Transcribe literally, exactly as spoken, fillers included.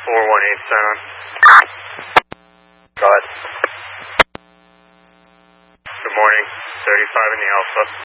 four one eight seven. Go ahead. Good morning. thirty-five in the Alpha.